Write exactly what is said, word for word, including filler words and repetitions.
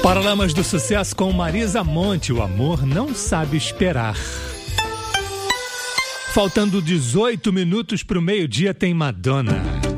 Paralamas do Sucesso com Marisa Monte, o amor não sabe esperar. Faltando dezoito minutos para o meio-dia tem Madonna.